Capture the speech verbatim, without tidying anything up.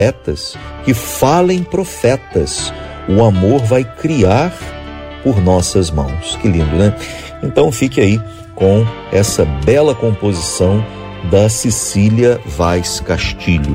poetas, que falem profetas. O amor vai criar por nossas mãos. Que lindo, né? Então fique aí com essa bela composição da Cecília Vaz Castilho.